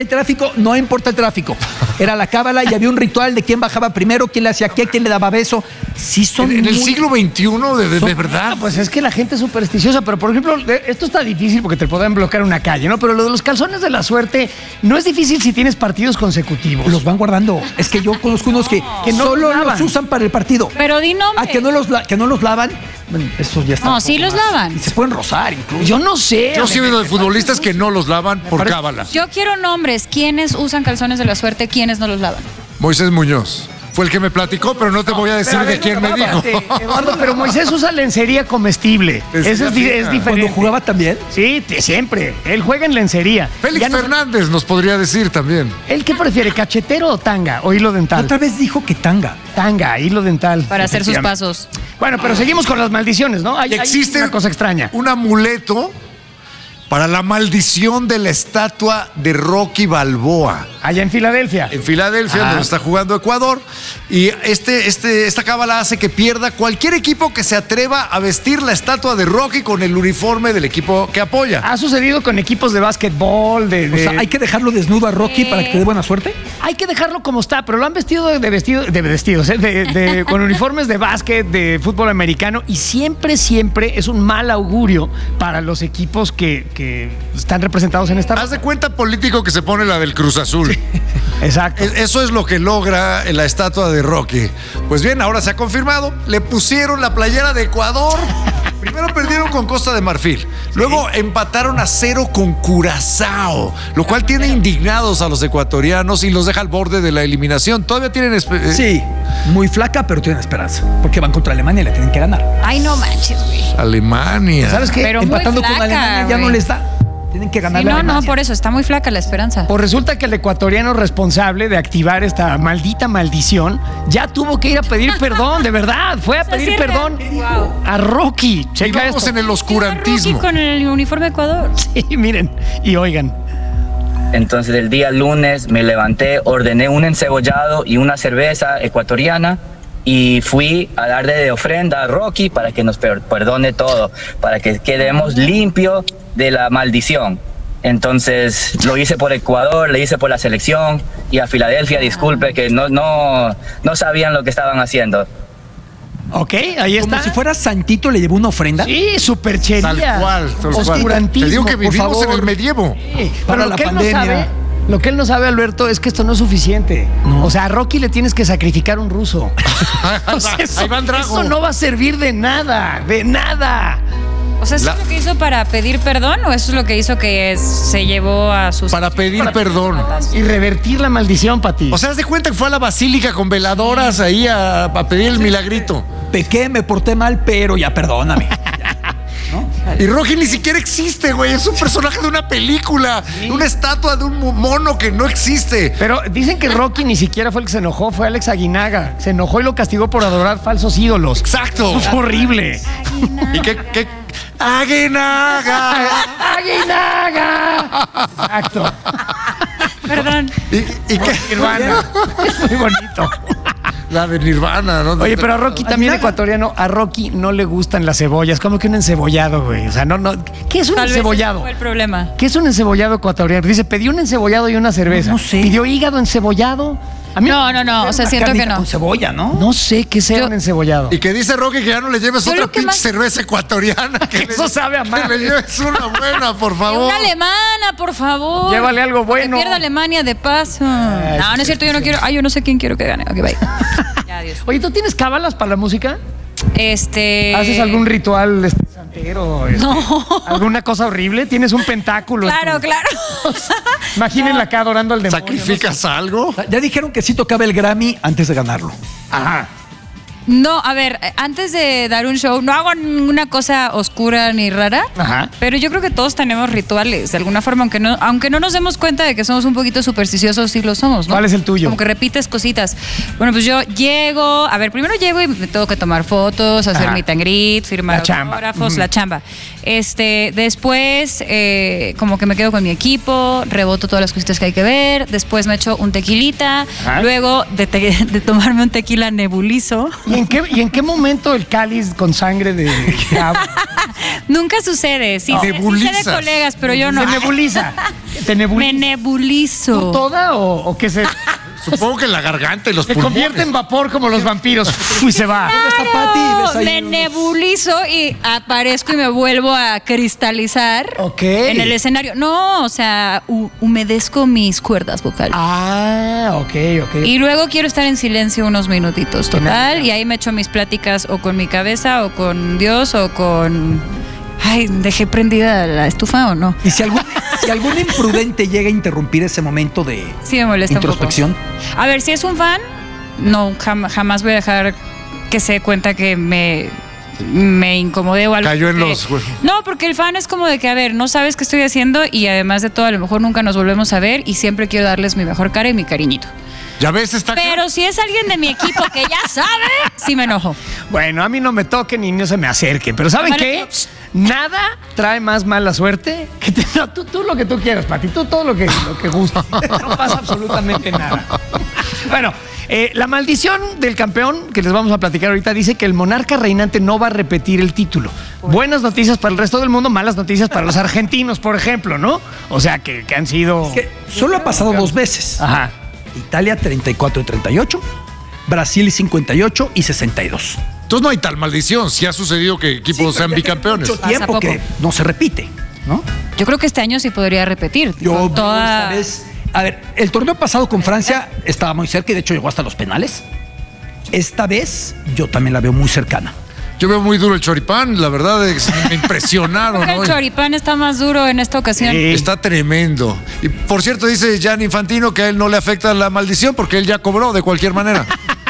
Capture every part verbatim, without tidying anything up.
El tráfico, no importa el tráfico. Era la cábala y había un ritual de quién bajaba primero, quién le hacía qué, quién le daba beso. Sí son En, en el muy... siglo veintiuno, de, de, son... de verdad. Pues es que la gente es supersticiosa, pero por ejemplo, esto está difícil porque te pueden bloquear una calle, ¿no? Pero lo de los calzones de la suerte no es difícil si tienes partidos consecutivos. Los van guardando. Es que yo conozco unos que, que no solo los, los usan para el partido. Pero di nombre. A que no los, que no los lavan. Bueno, eso ya está. No, sí los más. lavan. Y se pueden rozar incluso. Yo no sé. Yo sí he oído de futbolistas que no los lavan por cábala. Yo quiero nombres. ¿Quiénes usan calzones de la suerte? ¿Quiénes no los lavan? Moisés Muñoz. Fue el que me platicó, pero no te voy a decir Pero, a de ver, quién no, me dijo. Eduardo, pero Moisés usa lencería comestible. Es Eso es, di- es diferente. Cuando jugaba también. Sí, te- siempre. Él juega en lencería. Félix Ya no- Fernández nos podría decir también. ¿Él qué prefiere, cachetero o tanga? O hilo dental. Otra vez dijo que tanga. Tanga, hilo dental. Para hacer sus Efectivamente. pasos. Bueno, pero seguimos con las maldiciones, ¿no? Hay, hay Existe una cosa extraña. un amuleto para la maldición de la estatua de Rocky Balboa. Allá en Filadelfia. En Filadelfia, Ah. donde está jugando Ecuador. Y este, este, esta cábala hace que pierda cualquier equipo que se atreva a vestir la estatua de Rocky con el uniforme del equipo que apoya. Ha sucedido con equipos de básquetbol, de... O de- sea, hay que dejarlo desnudo a Rocky para que te dé buena suerte. hay que dejarlo como está, pero lo han vestido de, de vestido, de vestidos, ¿eh? de, de- con uniformes de básquet, de fútbol americano, y siempre, siempre es un mal augurio para los equipos que, que están representados en esta... Haz de cuenta político que se pone la del Cruz Azul. Exacto. Es- Eso es lo que logra la estatua de Rocky. Pues bien, ahora se ha confirmado. Le pusieron la playera de Ecuador. Primero perdieron con Costa de Marfil. Luego empataron a cero con Curazao, lo cual tiene indignados a los ecuatorianos y los deja al borde de la eliminación. Todavía tienen... espe- eh, Sí, muy flaca, pero tienen esperanza. Porque van contra Alemania y le tienen que ganar. Ay, no manches, güey. Alemania. ¿Sabes qué? Pero muy Empatando con flaca, Alemania ya no güey. les da. Tienen que ganar Sí, la no, Alemania. no, por eso está muy flaca la esperanza. Pues resulta que el ecuatoriano responsable de activar esta maldita maldición ya tuvo que ir a pedir perdón, de verdad. Fue a O sea, pedir sí, perdón wow. a Rocky. Y Checa vamos esto. en el Rocky oscurantismo. con el uniforme de Ecuador. Sí, miren, y oigan. Entonces el día lunes me levanté, ordené un encebollado y una cerveza ecuatoriana y fui a darle de ofrenda a Rocky para que nos per- perdone todo, para que quedemos limpios de la maldición. Entonces lo hice por Ecuador, le hice por la selección y a Filadelfia, disculpe que no, no, no sabían lo que estaban haciendo. Ok, ahí Como está. si fuera Santito, le llevó una ofrenda. Sí, superchería. Tal cual, tal cual. Oscurantismo. Te digo que por vivimos favor. en el medievo. Sí, Para pero lo la que él no pandemia. sabe, lo que él no sabe, Alberto, es que esto no es suficiente. No. O sea, a Rocky le tienes que sacrificar un ruso. O sea, eso, Ahí van Drago. eso no va a servir de nada, de nada. O sea, ¿eso La- es lo que hizo para pedir perdón o eso es lo que hizo que es- se llevó a sus... Para pedir perdón. Y revertir la maldición, Pati. O sea, haz de cuenta que fue a la basílica con veladoras ahí a, a pedir el milagrito. Pequé, me porté mal, pero ya perdóname. Y Rocky ni siquiera existe, güey. Es un personaje de una película, una estatua de un mo- mono que no existe. Pero dicen que Rocky ni siquiera fue el que se enojó, fue Alex Aguinaga. Se enojó y lo castigó por adorar falsos ídolos. Exacto. Fue horrible. ¿Y qué? qué? ¡Aguinaga! ¡Aguinaga! Exacto. Perdón. ¿Y, y qué? Nirvana. Es muy bonito. La de Nirvana, ¿no? Oye, pero a Rocky también Aguinaga. ecuatoriano, a Rocky no le gustan las cebollas, como que un encebollado, güey. O sea, no, no. ¿Qué es un Tal vez ese encebollado? fue el problema. ¿Qué es un encebollado ecuatoriano? Dice, pedí un encebollado y una cerveza. No, no sé. ¿Pidió hígado encebollado? A mí No, no, no. O sea, Una siento que carnita no. Con cebolla, ¿no? no sé qué sea Yo- un encebollado. Y que dice Rocky que ya no le lleves Yo otra lo que pinche más- cerveza ecuatoriana. Que Eso le- sabe a Que madre. le lleves una buena, por favor. Una alemana, por favor. Llévale algo bueno. Que pierda Alemania de paso. Ay, No, no es cierto, yo no quiero. Ay, yo no sé quién quiero que gane. Ok, bye. Ya, adiós. Oye, ¿tú tienes cábalas para la música? Este. ¿Haces algún ritual este, santero? este, No. ¿Alguna cosa horrible? ¿Tienes un pentáculo? en Claro, tu- claro. Imagínenla acá adorando al demonio. ¿Sacrificas algo? Ya dijeron que sí tocaba el Grammy antes de ganarlo. Ajá. No, a ver, antes de dar un show, no hago ninguna cosa oscura ni rara. Ajá. Pero yo creo que todos tenemos rituales, de alguna forma, aunque no, aunque no nos demos cuenta de que somos un poquito supersticiosos, sí lo somos, ¿no? ¿Cuál es el tuyo? Como que repites cositas. Bueno, pues yo llego, a ver, primero llego y me tengo que tomar fotos, hacer Ajá. meet and greet, firmar La chamba. autógrafos, Ujú. la chamba. Este, después, eh, como que me quedo con mi equipo, reboto todas las cositas que hay que ver, después me echo un tequilita, Ajá. luego de, te- de tomarme un tequila nebulizo. en qué, ¿Y en qué momento el cáliz con sangre de Gabo? Nunca sucede. Sí, sé, sí sé de colegas, pero yo no. Te nebuliza. Te nebuliza. Me nebulizo. ¿Tú toda o, o qué se...? Supongo que en la garganta y los Se pulmones. convierte en vapor como los vampiros. Y se va. Claro, me nebulizo y aparezco y me vuelvo a cristalizar Ok. en el escenario. No, o sea, hu- humedezco mis cuerdas vocales. Ah, ok, ok. Y luego quiero estar en silencio unos minutitos, total, y ahí me echo mis pláticas o con mi cabeza o con Dios o con... Ay, ¿dejé prendida la estufa o no? Y si algún, si algún imprudente llega a interrumpir ese momento de Sí me molesta introspección. un poco. A ver, si es un fan, no, jam- jamás voy a dejar que se dé cuenta que me... me incomodé o algo. Cayó en porque- los... No, porque el fan es como de que, a ver, no sabes qué estoy haciendo y además de todo, a lo mejor nunca nos volvemos a ver y siempre quiero darles mi mejor cara y mi cariñito. ¿Ya ves? Está acá. Pero si es alguien de mi equipo que ya sabe, sí me enojo. Bueno, a mí no me toquen y no se me acerquen. Pero ¿saben Vale, qué? pss. Nada trae más mala suerte que te- no, tú, tú lo que tú quieras, Pati. Tú todo lo que, lo que guste. No pasa absolutamente nada. Bueno, eh, la maldición del campeón que les vamos a platicar ahorita dice que el monarca reinante no va a repetir el título. Buenas noticias para el resto del mundo, malas noticias para los argentinos, por ejemplo, ¿no? O sea, que, que han sido... Que solo ha pasado dos veces. Ajá. Italia treinta y cuatro y treinta y ocho, Brasil cincuenta y ocho y sesenta y dos. Entonces no hay tal maldición. Si ha sucedido que equipos sean bicampeones. Mucho Pasa tiempo poco. que no se repite, ¿no? Yo creo que este año sí podría repetir. Yo con toda... esta vez, a ver, el torneo pasado con Francia estaba muy cerca y de hecho llegó hasta los penales. Esta vez yo también la veo muy cercana. Yo veo muy duro el choripán. La verdad es que me impresionaron. Creo que ¿no? el choripán está más duro en esta ocasión. Sí. Está tremendo. Y por cierto, dice Gianni Infantino que a él no le afecta la maldición porque él ya cobró de cualquier manera.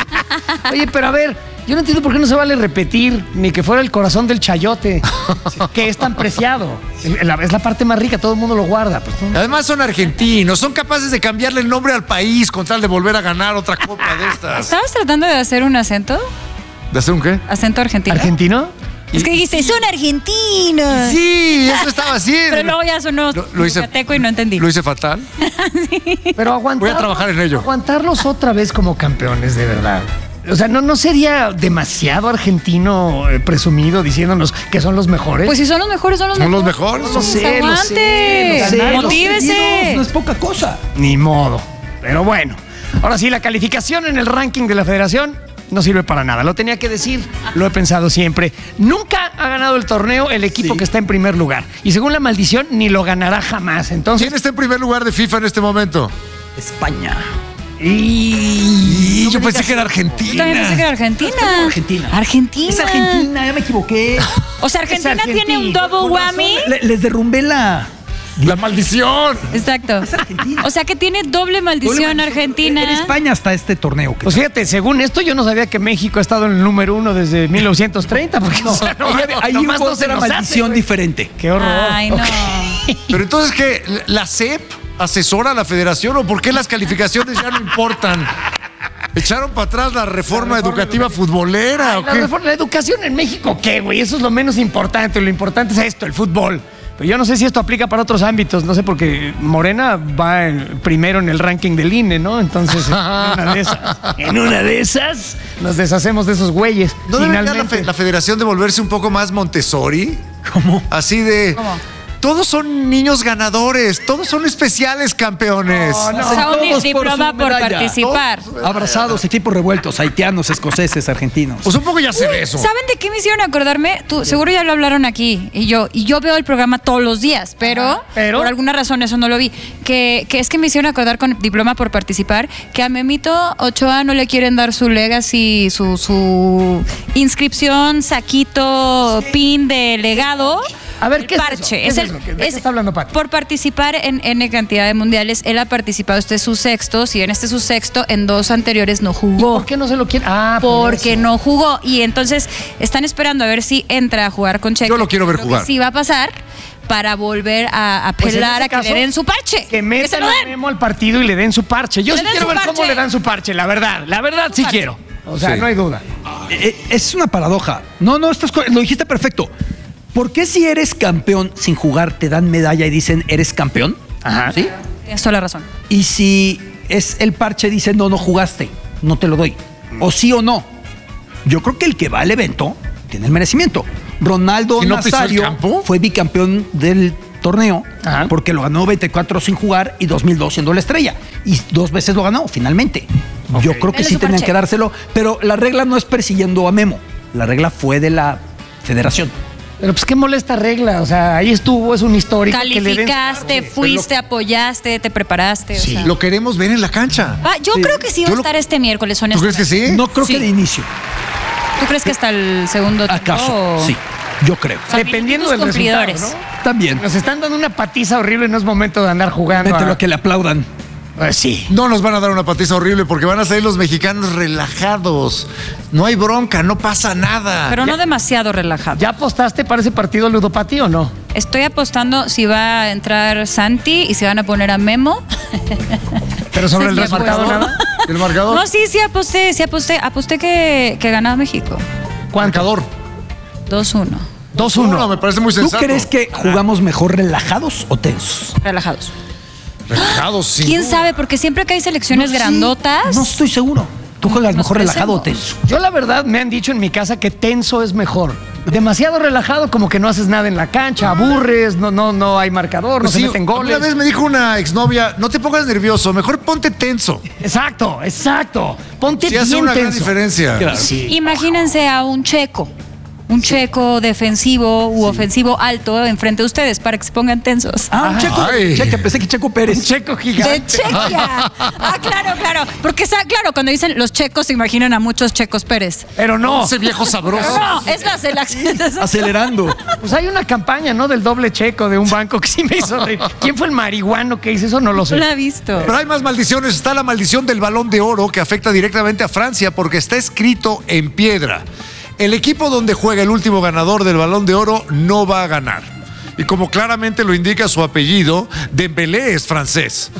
Oye, pero a ver, yo no entiendo por qué no se vale repetir ni que fuera el corazón del chayote, que es tan preciado. Es la, es la parte más rica, todo el mundo lo guarda. Pues, ¿no? Además son argentinos, son capaces de cambiarle el nombre al país con tal de volver a ganar otra copa de estas. ¿Estabas tratando de hacer un acento? ¿De hacer un qué? ¿Acento argentino? ¿Argentino? Es que dijiste, son argentinos. Sí, eso estaba haciendo. Pero luego ya sonó Lo- lo hice- yucateco y no entendí. Lo hice fatal. Pero aguantar, Voy a trabajar en ello. Aguantarlos otra vez como campeones, de verdad. O sea, ¿no, no sería demasiado argentino eh, presumido diciéndonos que son los mejores? Pues si son los mejores, son los Son los mejores. mejores. Lo sé, lo Aguante. sé, lo sé. Ganar los Motívese. seguidos no es poca cosa. Ni modo. Pero bueno. Ahora sí, la calificación en el ranking de la federación no sirve para nada. Lo tenía que decir, lo he pensado siempre. Nunca ha ganado el torneo el equipo Sí. que está en primer lugar. Y según la maldición, ni lo ganará jamás. Entonces, ¿Quién está en primer lugar de FIFA en este momento? España. Y yo pensé que era Yo también pensé que Argentina. era Argentina. Argentina. Argentina. Es Argentina, ya me equivoqué. O sea, Argentina, Es Argentina. tiene un double whammy. Le- les derrumbé la. La maldición. Exacto. Es Argentina. O sea que tiene doble maldición Argentina. En España hasta este torneo. que- pues fíjate, según esto, yo no sabía que México ha estado en el número uno desde mil novecientos treinta. Porque No, o sea, no, ahí, ahí nomás hubo no se otra nos hace, maldición güey. diferente. Qué horror. Ay, no. Ok. Pero entonces, ¿qué? ¿La C E P asesora a la federación o por qué las calificaciones ya no importan? ¿Echaron para atrás la reforma, educativa futbolera o La, qué? reforma- la educación en México, ¿qué, güey? Eso es lo menos importante. Lo importante es esto, el fútbol. Pero yo no sé si esto aplica para otros ámbitos. No sé, porque Morena va en- primero en el ranking del I N E, ¿no? Entonces, en una de esas, en una de esas nos deshacemos de esos güeyes. ¿No debería la, finalmente. fe- la federación de volverse un poco más Montessori? ¿Cómo? Así de... ¿Cómo? Todos son niños ganadores, todos son especiales campeones. No, no. O sea, un Todos por diploma su por, medalla. participar. Abrazados, equipos revueltos, haitianos, escoceses, argentinos. Pues un poco ya se ve eso. ¿Saben de qué me hicieron acordarme? Tú, seguro ya lo hablaron aquí y yo y yo veo el programa todos los días, pero, pero- por alguna razón eso no lo vi. Que, que es que me hicieron acordar con diploma por participar que a Memito Ochoa no le quieren dar su legacy, su, su inscripción, saquito, pin de legado. A ver, el ¿qué es parche. eso? ¿Qué es el- eso? ¿De qué está hablando, Pati? Por participar en N cantidad de mundiales, él ha participado, este es su sexto, si en este es su sexto, en dos anteriores no ¿Y jugó. por qué no se lo quiere? Ah, por Porque eso. no jugó. Y entonces están esperando a ver si entra a jugar con Checo. Yo lo quiero ver Creo que jugar. Sí va a pasar para volver a Pues en apelar ese a que caso, le den su parche. Que se metan lo a den. Memo al partido y le den su parche. Yo Le sí den quiero su ver cómo parche. le dan su parche, la verdad. La verdad sí parche. quiero. O sea, Sí. no hay duda. Eh, Es una paradoja. No, no, estás, co- lo dijiste perfecto. ¿Por qué si eres campeón sin jugar te dan medalla y dicen eres campeón? Ajá. ¿Sí? Tienes toda la razón. Y si es el parche dice no, no jugaste, no te lo doy. O sí o no. Yo creo que el que va al evento tiene el merecimiento. Ronaldo ¿Y no pisó el Nazario campo? fue bicampeón del torneo Ajá. porque lo ganó noventa y cuatro sin jugar y dos mil dos siendo la estrella. Y dos veces lo ganó, finalmente. Ok. Yo creo que Dale sí su tenían parche. que dárselo, pero la regla no es persiguiendo a Memo. La regla fue de la federación. Pero pues qué molesta regla, o sea, ahí estuvo, es un histórico. que le den- Calificaste, fuiste, apoyaste, te preparaste. o sea. Lo queremos ver en la cancha. Va, yo creo que sí va Yo a lo- estar este miércoles, ¿Tú honestamente. crees que sí? No creo Sí. que de inicio. ¿Tú crees que hasta el segundo tiempo? ¿Acaso? o- Sí, yo creo. O sea, Dependiendo tus del resultado, cumplidores. ¿no? También. Nos están dando una patiza horrible, no es momento de andar jugando. Vete a- lo que le aplaudan. Pues sí. No nos van a dar una patiza horrible porque van a salir los mexicanos relajados. No hay bronca, no pasa nada. Pero no demasiado relajado. ¿Ya apostaste para ese partido ludopatí o no? Estoy apostando si va a entrar Santi y si van a poner a Memo. Pero sobre el Sí, resultado apuesto. nada. ¿El marcador? No, sí, sí aposté, sí aposté. Aposté que, que ganaba México. ¿Cuánto? Marcador. dos uno. dos Uno, uno. me parece muy ¿Tú sensato. crees que jugamos mejor relajados o tensos? Relajados. Relajados, sin ¿Quién duda. sabe? Porque siempre que hay selecciones No, sí, grandotas. No estoy seguro. ¿Tú juegas Nos mejor relajado o crecemos. tenso? Yo la verdad me han dicho en mi casa que tenso es mejor. Demasiado relajado, como que no haces nada en la cancha, aburres, no, no, no hay marcador, Pues no sí, se meten goles. una vez me dijo una exnovia, no te pongas nervioso, mejor ponte tenso. Exacto, exacto. Ponte Sí bien hace una gran tenso. diferencia. Claro. Sí. Imagínense a un checo. Un checo defensivo u ofensivo alto enfrente de ustedes para que se pongan tensos. Ah, un Checo. Ay. Cheque, pensé que Checo Un Pérez. checo De gigante. Chequia. Ah, claro, claro. Porque está claro, cuando dicen los checos se imaginan a muchos Checos Pérez. Pero no. Ese viejo sabroso. No, es la selección. Acelerando. Pues hay una campaña, ¿no? Del doble checo de un banco que sí me hizo reír. ¿Quién fue el marihuano que hizo eso? No lo sé. No la he visto. Pero hay más maldiciones. Está la maldición del Balón de Oro que afecta directamente a Francia porque está escrito en piedra. El equipo donde juega el último ganador del Balón de Oro no va a ganar. Y como claramente lo indica su apellido, Dembélé es francés.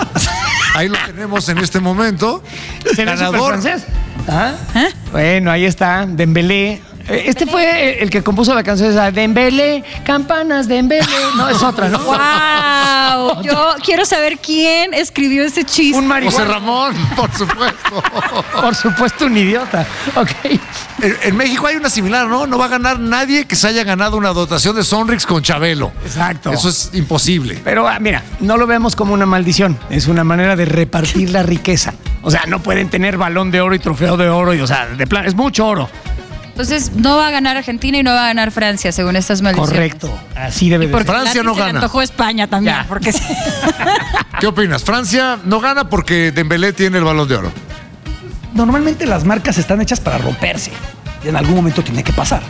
Ahí lo tenemos en este momento. ¿Será Ganador. francés? ¿Ah? Bueno, ahí está, Dembélé. Eh, Este fue el que compuso la canción esa, Dembélé, campanas, Dembélé. No, es otra, ¿no? ¡Wow! Yo quiero saber quién escribió ese chiste. Un marihuano. José Ramón, por supuesto. Por supuesto, un idiota. Ok. En, en México hay una similar, ¿no? No va a ganar nadie que se haya ganado una dotación de Sonrix con Chabelo. Exacto. Eso es imposible. Pero ah, mira, no lo vemos como una maldición. Es una manera de repartir la riqueza. O sea, no pueden tener balón de oro y trofeo de oro. Y, o sea, de plan, es mucho oro. Entonces, no va a ganar Argentina y no va a ganar Francia, según estas maldiciones. Correcto. Así debe de Porque ser. Francia Lati no se le gana. antojó España también. Ya. Porque sí. ¿Qué opinas? Francia no gana porque Dembélé tiene el Balón de Oro. Normalmente las marcas están hechas para romperse. Y en algún momento tiene que pasar.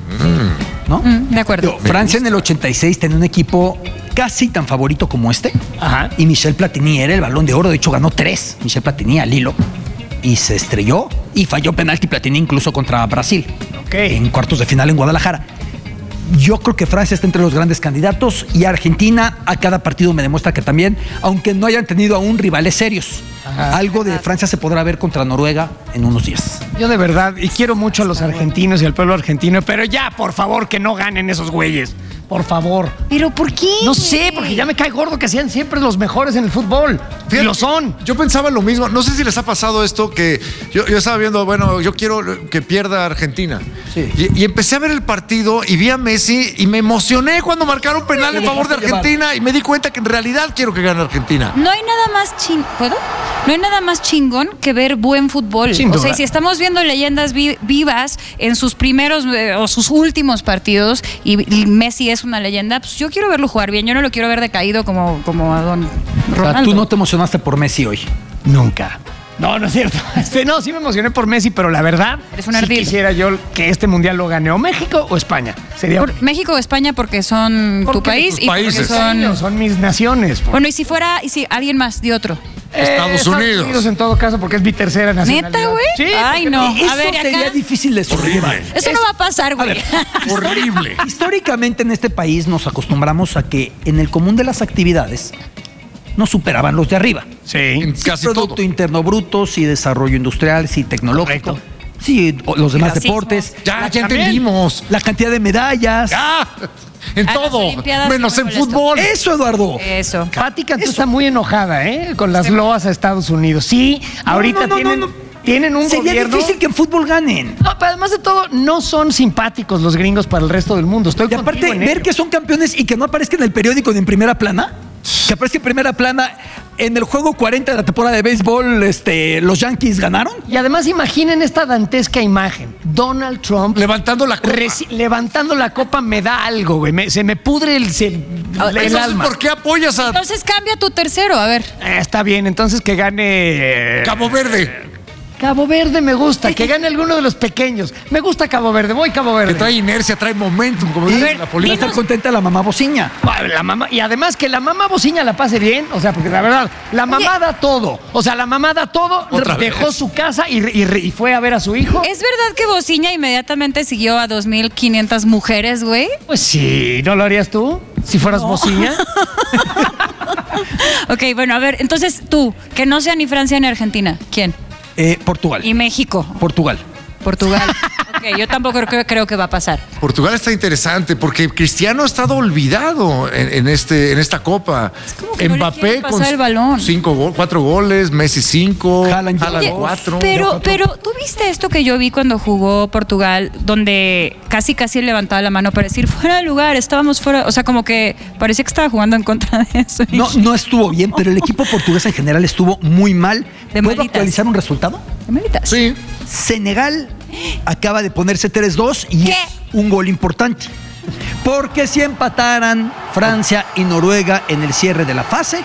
¿No? Mm, de acuerdo. Digo, Francia en el ochenta y seis tenía un equipo casi tan favorito como este. Ajá. Y Michel Platini era el Balón de Oro. De hecho, ganó tres. Michel Platini al hilo. Y se estrelló y falló penalti Platini incluso contra Brasil. Ok. En cuartos de final en Guadalajara. Yo creo que Francia está entre los grandes candidatos y Argentina a cada partido me demuestra que también, aunque no hayan tenido aún rivales serios. Ajá. Algo de Francia se podrá ver contra Noruega en unos días. Yo de verdad, y quiero mucho a los argentinos y al pueblo argentino, pero ya, por favor, que no ganen esos güeyes. Por favor. ¿Pero por qué? No sé, porque ya me cae gordo que sean siempre los mejores en el fútbol. Y Fíjate, lo son. Yo pensaba lo mismo. No sé si les ha pasado esto que yo, yo estaba viendo, bueno, yo quiero que pierda Argentina. Sí. Y, y empecé a ver el partido y vi a Messi y me emocioné cuando marcaron penal en favor de Argentina y me di cuenta que en realidad quiero que gane Argentina. No hay nada más ching... ¿Puedo? No hay nada más chingón que ver buen fútbol. Sin o duda. sea, si estamos viendo leyendas vi- vivas en sus primeros eh, o sus últimos partidos y, y Messi es una leyenda, pues yo quiero verlo jugar bien. Yo no lo quiero ver decaído como, como a don O sea, Ronaldo. tú no te emocionaste por Messi hoy. Nunca. No, no es cierto. Este, no, sí me emocioné por Messi, pero la verdad, Eres un sí ardil. quisiera yo que este mundial lo gane o México o España. Sería Por México o España porque son tu Porque país tus y porque países. son... son mis naciones. Bueno, y si fuera, y si alguien más de otro. Estados Unidos. en todo caso, porque es mi tercera nacionalidad. ¿Neta, güey? Sí. Ay, porque- no. Eso A ver, sería acá. difícil de sobrellevar. Eso no va a pasar, güey. Horrible. Históricamente en este país nos acostumbramos a que en el común de las actividades nos superaban los de arriba. Sí. En Sí, casi Producto todo. Interno Bruto, sí desarrollo industrial, sí tecnológico. Correcto. Sí, o- los demás Racismo. deportes. Ya, ya También. entendimos. La cantidad de medallas. Ya. En A las todo. Olimpiadas Menos sí en me molestó. fútbol. Eso, Eduardo. Eso. Pati Cantú está muy enojada, ¿eh? Con las loas a Estados Unidos. Sí, ahorita no, no, tienen no, no. tienen un Sería gobierno... difícil que en fútbol ganen. No, pero además de todo, no son simpáticos los gringos para el resto del mundo. Estoy Y aparte, contigo en ver ello. que son campeones y que no aparezcan en el periódico ni en primera plana. Que aparezca en primera plana. En el juego cuarenta de la temporada de béisbol, este, los Yankees ganaron. Y además imaginen esta dantesca imagen. Donald Trump Levantando la copa. reci- levantando la copa me da algo, güey. Me- se me pudre el, se- el Entonces, alma. ¿por qué apoyas a Entonces cambia tu tercero, a ver. Eh, está bien, entonces que gane... eh, Cabo Verde? Cabo Verde me gusta, que gane alguno de los pequeños. Me gusta Cabo Verde, voy Cabo Que Verde. trae inercia, trae momentum, como Y dice ver, la va a política. estar contenta la mamá bociña. Bueno, la mamá, y además que la mamá bociña la pase bien, o sea, porque la verdad, la mamá da todo. O sea, la mamá da todo, Otra dejó vez. su casa y, y- y fue a ver a su hijo. ¿Es verdad que Bociña inmediatamente siguió a dos mil quinientas mujeres, güey? Pues sí, ¿no lo harías tú? Si fueras bociña. Ok, bueno, a ver, entonces tú, que no sea ni Francia ni Argentina, ¿quién? Eh, Portugal. Y México, Portugal. Portugal. Ok, yo tampoco creo, creo que va a pasar. Portugal está interesante porque Cristiano ha estado olvidado en, en este, en esta copa. como que no le Mbappé quieren con pasar el balón. cinco gol, cuatro goles, Messi cinco, Haaland Haaland lleva dos. cuatro. Pero, pero, ¿tú viste esto que yo vi cuando jugó Portugal, donde casi casi levantaba la mano para decir fuera de lugar, estábamos fuera? O sea, como que parecía que estaba jugando en contra de eso. No, no estuvo bien, pero el equipo portugués en general estuvo muy mal. De ¿Puedo malitas. actualizar un resultado? Malitas. Sí. Senegal acaba de ponerse tres dos y ¿Qué? es un gol importante. Porque si empataran Francia y Noruega en el cierre de la fase,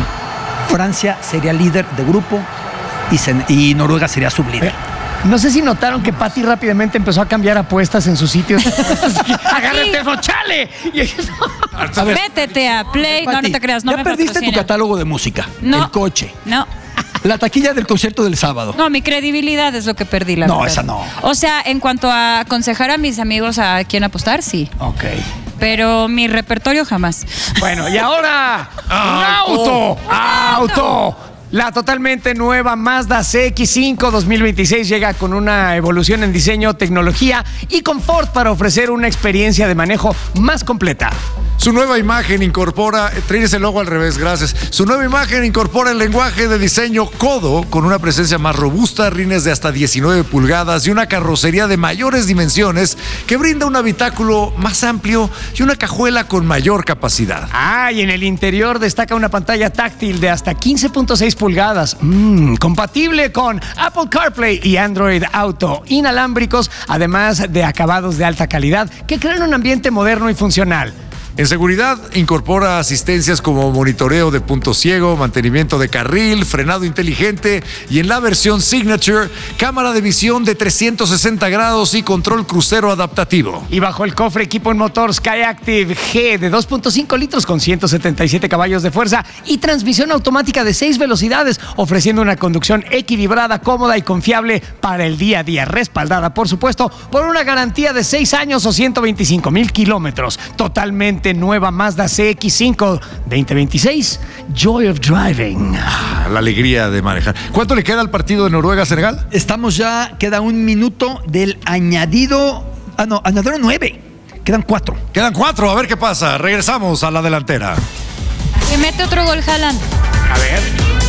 Francia sería líder de grupo y, Sen- y Noruega sería sublíder. No sé si notaron que Patty rápidamente empezó a cambiar apuestas en sus sitios. Agarra el Sí. teléfono, chale. Y A ver, Métete a Play. No, no Pati, te creas, no ya me perdiste tu patrocina. catálogo de música, No. el coche, No. la taquilla del concierto del sábado. No, mi credibilidad es lo que perdí, la No, verdad. esa no. O sea, en cuanto a aconsejar a mis amigos a quién apostar, sí. Ok. Pero mi repertorio jamás. bueno, y ahora, un Auto. auto, auto. La totalmente nueva Mazda C X cinco dos mil veintiséis llega con una evolución en diseño, tecnología y confort para ofrecer una experiencia de manejo más completa. Su nueva imagen incorpora, traes el logo al revés, gracias. Su nueva imagen incorpora el lenguaje de diseño Codo con una presencia más robusta, rines de hasta diecinueve pulgadas y una carrocería de mayores dimensiones que brinda un habitáculo más amplio y una cajuela con mayor capacidad. Ah, y en el interior destaca una pantalla táctil de hasta quince punto seis pulgadas, mm, compatible con Apple CarPlay y Android Auto, inalámbricos, además de acabados de alta calidad que crean un ambiente moderno y funcional. En seguridad, incorpora asistencias como monitoreo de punto ciego, mantenimiento de carril, frenado inteligente y en la versión Signature, cámara de visión de trescientos sesenta grados y control crucero adaptativo. Y bajo el cofre equipo en motor Skyactiv G de dos punto cinco litros con ciento setenta y siete caballos de fuerza y transmisión automática de seis velocidades, ofreciendo una conducción equilibrada, cómoda y confiable para el día a día, respaldada, por supuesto, por una garantía de seis años o ciento veinticinco mil kilómetros. Totalmente nueva Mazda C X cinco veinte veintiséis, Joy of Driving. Ah, la alegría de manejar. ¿Cuánto le queda al partido de Noruega-Senegal? Estamos ya, queda un minuto del añadido. Ah, no, añadieron nueve. Quedan cuatro. Quedan cuatro, a ver qué pasa. Regresamos a la delantera. Y mete otro gol, Haaland. A ver.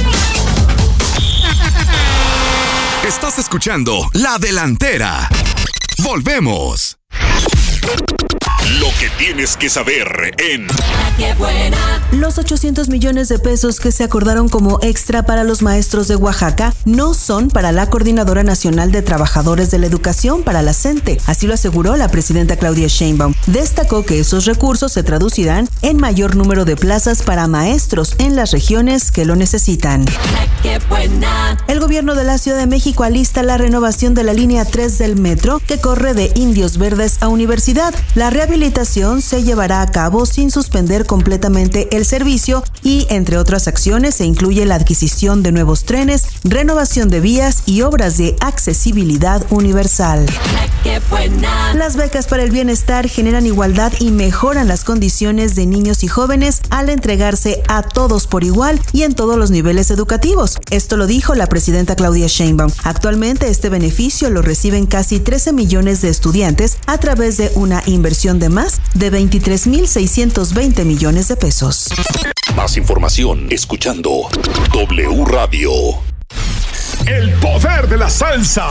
Estás escuchando La Delantera. Volvemos. Lo que tienes que saber en Los ochocientos millones de pesos que se acordaron como extra para los maestros de Oaxaca no son para la Coordinadora Nacional de Trabajadores de la Educación, para la CENTE. Así lo aseguró la presidenta Claudia Sheinbaum. Destacó que esos recursos se traducirán en mayor número de plazas para maestros en las regiones que lo necesitan. El gobierno de la Ciudad de México alista la renovación de la línea tres del metro que corre de Indios Verdes a Universidad. La rehabilitación se llevará a cabo sin suspender completamente el servicio y, entre otras acciones, se incluye la adquisición de nuevos trenes, renovación de vías y obras de accesibilidad universal. Las becas para el bienestar generan igualdad y mejoran las condiciones de niños y jóvenes al entregarse a todos por igual y en todos los niveles educativos. Esto lo dijo la presidenta Claudia Sheinbaum. Actualmente este beneficio lo reciben casi trece millones de estudiantes a través de una inversión de más de veintitrés mil seiscientos veinte millones de pesos. Más información escuchando W Radio. El poder de la salsa.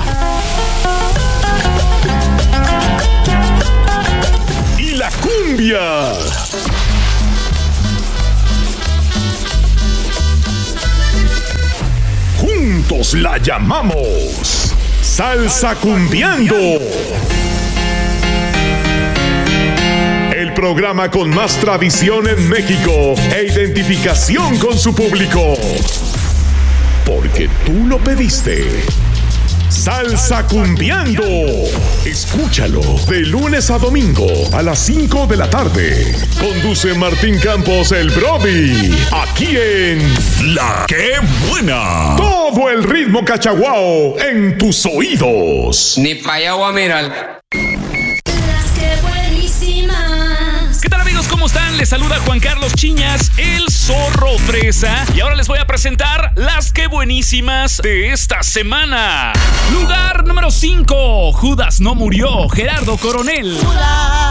Y la cumbia. Juntos la llamamos Salsa Cumbiando. El programa con más tradición en México e identificación con su público. Porque tú lo pediste. Salsa Cumbiando. Escúchalo de lunes a domingo a las cinco de la tarde. Conduce Martín Campos, el Brody. Aquí en La Que Buena. Todo el ritmo cachaguao en tus oídos. Ni pa' allá voy a mirar. ¿Qué tal, amigos? ¿Cómo están? Les saluda Juan Carlos Chiñas, el Zorro Fresa. Y ahora les voy a presentar las que buenísimas de esta semana. Lugar número cinco. Judas no murió. Gerardo Coronel.